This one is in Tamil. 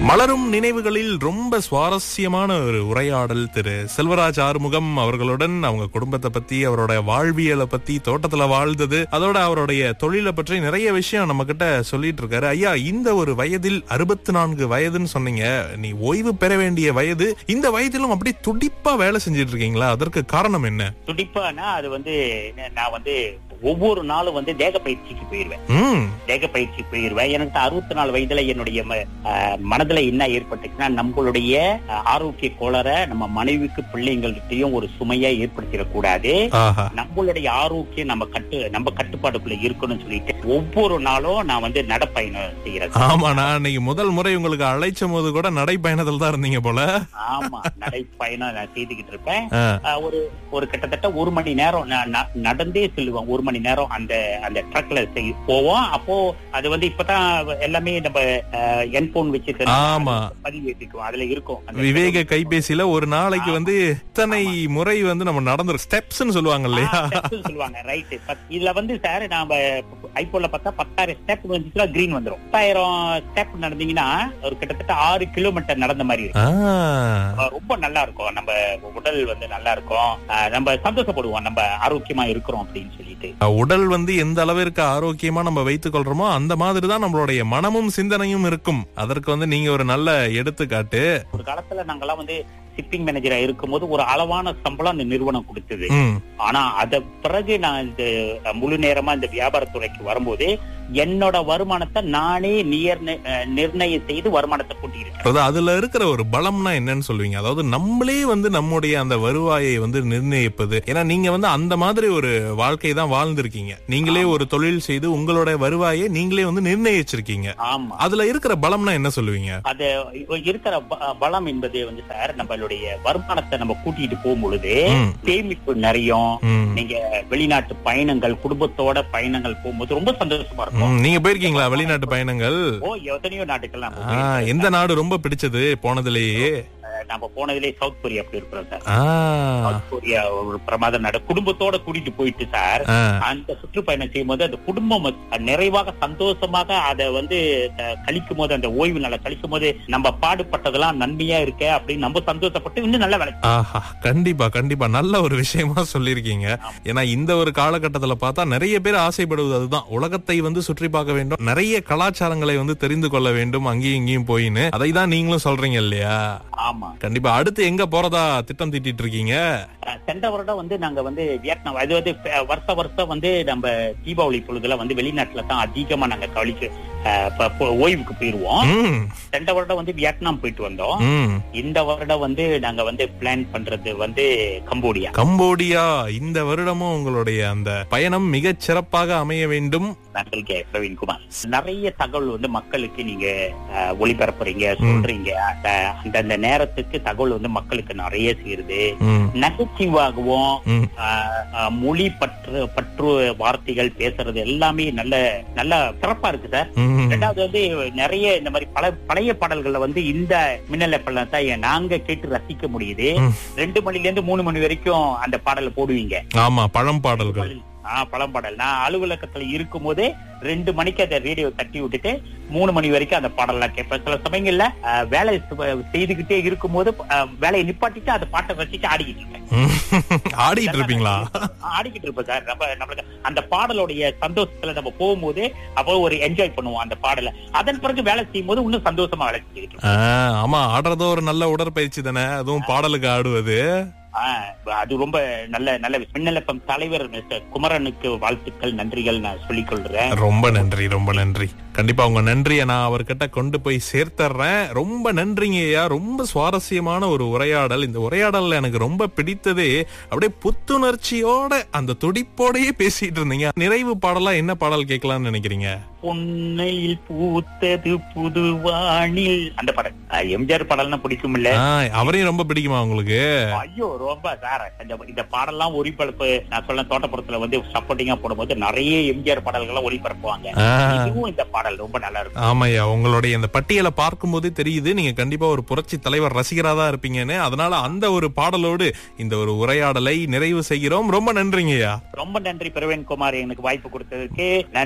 மலரும் நினைவுகளில் ரொம்ப சுவாரஸ்யமான ஒரு உரையாடல் திரு செல்வராஜ் ஆறுமுகம் அவர்களுடன் அவங்க குடும்பத்தை பத்தி, அவரோட வாழ்வியலை பத்தி, தோட்டத்துல வாழ்ந்தது, அதோட அவருடைய தொழிலை பற்றி நிறைய விஷயம் நம்ம கிட்ட சொல்லிட்டு இருக்காரு. ஐயா, இந்த ஒரு வயதில் 64 வயதுன்னு சொன்னீங்க, நீ ஓய்வு பெற வேண்டிய வயது, இந்த வயதிலும் அப்படி துடிப்பா வேலை செஞ்சிட்டு இருக்கீங்களா? அதற்கு காரணம் என்ன? துடிப்பானா அது நான் ஒவ்வொரு நாளும் தேக பயிற்சிக்கு போயிருவேன். தேக பயிற்சி போயிருவேன். எனக்கு 64 வயதுல என்னுடைய மனதுல என்ன ஏற்பட்டுச்சுன்னா, நம்மளுடைய ஆரோக்கிய கோளாறை நம்ம மனைவிக்கு பிள்ளைங்கள்கிட்டயும் ஒரு சுமையா ஏற்படுத்திடக்கூடாது. நம்மளுடைய ஆரோக்கியம் நம்ம கட்டுப்பாடுக்குள்ள இருக்கணும்னு சொல்லிட்டு ஒவ்வொரு நாளும் நான் நடைப்பயணம் செய்யறேன். ஆமா, நான் இன்னைக்கு முதல் முறை உங்களுக்கு அழைச்சும் போது கூட நடைப்பயணத்தில் தான் இருந்தீங்க போல. ஆமா, நடைப்பயணம் நான் செய்துகிட்டு இருப்பேன். ஒரு கிட்டத்தட்ட 1 மணி நேரம் நடந்தே செல்லுவேன். 1 மணி நேரம் அந்த ட்ரக்ல போவோம். அப்போ அது இப்பதான் எல்லாமே நம்ம ஹெட்போன் வச்சு பதிவு வச்சுக்குவோம். அதுல இருக்கும் விவேக கைபேசியில ஒரு நாளைக்கு இத்தனை முறை நம்ம நடந்து ஸ்டெப்ஸ்னு சொல்லுவாங்க இல்லையா? சொல்லுவாங்க, ரைட். இதுல சார் நாம ஐபோன்ல பார்த்தா 10,000 ஸ்டெப் வந்துச்சுன்னா கிரீன் வந்துரும். 10,000 ஸ்டெப் நடந்தீங்கன்னா ஒரு கிட்டத்தட்ட 6 கிலோமீட்டர் நடந்த மாதிரி இருக்கும். ரொம்ப நல்லா இருக்கும். நம்ம உடல் நல்லா இருக்கும். நம்ம சந்தோஷப்படுவோம், நம்ம ஆரோக்கியமா இருக்கிறோம் அப்படின்னு சொல்லிட்டு. உடல் எந்த அளவிற்கு ஆரோக்கியமா நம்ம வைத்துக் கொள்றோமோ அந்த மாதிரிதான் நம்மளுடைய மனமும் சிந்தனையும் இருக்கும். அதற்கு நீங்க ஒரு நல்ல எடுத்துக்காட்டு. ஒரு காலத்துல நாங்கெல்லாம் ஷிப்பிங் மேனேஜரா இருக்கும்போது ஒரு அளவான சம்பளம் அந்த நிறுவனம் கொடுத்தது. ஆனா அத பிறகு நான் இந்த முழு நேரமா இந்த வியாபாரத்துறைக்கு வரும்போது என்னோட வருமானத்தை நானே நிர்ணயம் செய்து வருமானத்தை கூட்டியிருக்கேன். அதுல இருக்கிற ஒரு பலம்னா என்னன்னு சொல்லுவீங்க? அதாவது நம்மளே நம்முடைய அந்த வருவாயை நிர்ணயிப்பது. ஏன்னா நீங்க அந்த மாதிரி ஒரு வாழ்க்கை தான் வாழ்ந்திருக்கீங்க. நீங்களே ஒரு தொழில் செய்து உங்களோட வருவாயை நீங்களே நிர்ணயிச்சிருக்கீங்க. ஆமா, அதுல இருக்கிற பலம்னா என்ன சொல்லுவீங்க? அது இருக்கிற பலம் என்பது சார், நம்மளுடைய வருமானத்தை நம்ம கூட்டிட்டு போகும்பொழுது சேமிப்பு நிறைய. நீங்க வெளிநாட்டு பயணங்கள், குடும்பத்தோட பயணங்கள் போகும்போது ரொம்ப சந்தோஷமா இருக்கும். நீங்க போயிருக்கீங்களா வெளிநாட்டு பயணங்கள்? எத்தனையோ நாட்டுக்கெல்லாம். எந்த நாடு ரொம்ப பிடிச்சது போனதுலயே? நம்ம போனதுலேயே சவுத் கொரியா அப்படி இருக்கிறோம் சார். சவுத் கொரியா ஒரு பிரமாத நாடு. குடும்பத்தோட கூட்டிட்டு போயிட்டு சார் அந்த சுற்றுப்பயணம் செய்யும் போது அந்த குடும்பம் நிறைவாக சந்தோஷமாக அதை கழிக்கும் போது, அந்த ஓய்வு நாளை கழிக்கும் போது நம்ம பாடுபட்டதெல்லாம் நன்மையா இருக்க அப்படின்னு நம்ம சந்தோஷப்பட்டு இன்னும் நல்ல வேலை. கண்டிப்பா கண்டிப்பா நல்ல ஒரு விஷயமா சொல்லிருக்கீங்க. ஏன்னா இந்த ஒரு காலகட்டத்துல பார்த்தா நிறைய பேர் ஆசைப்படுவது அதுதான். உலகத்தை சுற்றி பார்க்க வேண்டும், நிறைய கலாச்சாரங்களை தெரிந்து கொள்ள வேண்டும், அங்கேயும் இங்கேயும் போயின்னு. அதை தான் நீங்களும் சொல்றீங்க இல்லையா? ஆமா, கண்டிப்பா. அடுத்து எங்க போறதா திட்டம் தீட்டிட்டு இருக்கீங்க? சென்ற வருடம் நாங்க வியட்நாம், அது வருஷம் நம்ம தீபாவளி பொழுதுல வெளிநாட்டுல தான் அதிகமா நாங்க கழிச்சு ஓய்வுக்கு போயிருவோம். சென்ற வருடம் வியட்நாம் போயிட்டு வந்தோம். இந்த வருடம் நாங்க பிளான் பண்றது கம்போடியா. இந்த வருடமும் உங்களுடைய அந்த பயணம் மிக சிறப்பாக அமைய வேண்டும். பிரவீன்குமார், நிறைய தகவல் மக்களுக்கு நீங்க ஒளிபரப்புறீங்க, சொல்றீங்க. அந்த நேரத்துக்கு தகவல் மக்களுக்கு நிறைய சேருது. நகைச்சுவாகவும் மொழி பற்று வார்த்தைகள் பேசுறது எல்லாமே நல்ல சிறப்பா இருக்கு சார். ரெண்டாவது நிறைய இந்த மாதிரி பழைய பாடல்கள்ல இந்த மின்னல் எப்பல தான் நாங்க கேட்டு ரசிக்க முடியுது. 2 மணில இருந்து 3 மணி வரைக்கும் அந்த பாடலை போடுவீங்க. ஆமா, பழம்பாடல்கள். பழம்பாடல். நான் அலுவலகத்துல இருக்கும் போதே 2 மணிக்கு அந்த ரேடியோ தட்டி விட்டுட்டு 3 மணி வரைக்கும் அந்த பாடலாம் கேட்பேன். சில சமயங்கள்ல வேலை செய்துகிட்டே இருக்கும் போது வேலையை நிப்பாட்டிட்டு அந்த பாட்டை ரசிச்சு ஆடிக்கிட்டு இருப்பேன். ஆடிக்கிட்டு இருப்பீங்களா? ஆடிக்கிட்டு இருப்பேன் சார். நம்மளுக்கு அந்த பாடலுடைய சந்தோஷத்துல நம்ம போகும்போது அப்போ ஒரு என்ஜாய் பண்ணுவோம் அந்த பாடலை. அதன் பிறகு வேலை செய்யும் போது இன்னும் சந்தோஷமா வேலை செஞ்சுக்கிட்டு. ஆமா, ஆடுறதோ ஒரு நல்ல உடற்பயிற்சி தானே, அதுவும் பாடலுக்கு ஆடுவது. அது ரொம்ப நல்ல மின்னலப்பம் தலைவர் மிஸ்டர் குமரனுக்கு வாழ்த்துக்கள், நன்றிகள் நான் சொல்லிக் கொள்றேன். ரொம்ப நன்றி, ரொம்ப நன்றி. கண்டிப்பா உங்க நன்றியை நான் அவர்கிட்ட கொண்டு போய் சேர்த்துறேன். ரொம்ப நன்றிங்க ஐயா. ரொம்ப சுவாரஸ்யமான ஒரு உரையாடல். இந்த உரையாடல்ல எனக்கு ரொம்ப பிடித்ததே அப்படியே புத்துணர்ச்சியோட அந்த துடிப்போடயே பேசிட்டு இருந்தீங்க. நிறைவு பாடலா என்ன பாடல் கேட்கலாம்னு நினைக்கிறீங்க? பொன்னையில் பூத்தது புதுவானில் அந்த பாடல். எம்ஜிஆர் பாடல்னா பிடிக்கும் இல்ல? அவரையும் ரொம்ப பிடிக்குமா உங்களுக்கு? ஐயோ, ரொம்ப சார். இந்த பாடல்லாம் ஒளிபரப்பு நான் சொல்ல தோட்டப்புறத்துல சப்போர்ட்டிங்கா போடும்போது நிறைய எம்ஜிஆர் பாடல்கள் ஒளிபரப்புவாங்க. இதுவும் இந்த பாடல் ரொம்ப நல்லா இருக்கும். ஆமாய்யா, உங்களுடைய இந்த பட்டியலை பார்க்கும் போதே தெரியுது நீங்க கண்டிப்பா ஒரு புரட்சி தலைவர் ரசிகரா தான் இருப்பீங்கன்னு. அதனால அந்த ஒரு பாடலோடு இந்த ஒரு உரையாடலை நிறைவு செய்கிறோம். ரொம்ப நன்றிங்கய்யா. ரொம்ப நன்றி பிரவீன்குமார், எனக்கு வாய்ப்பு கொடுத்ததுக்கு.